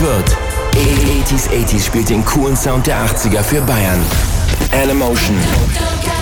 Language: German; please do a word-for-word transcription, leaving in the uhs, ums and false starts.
Fürth. achtziger achtziger spielt den coolen Sound der achtziger für Bayern. Animation.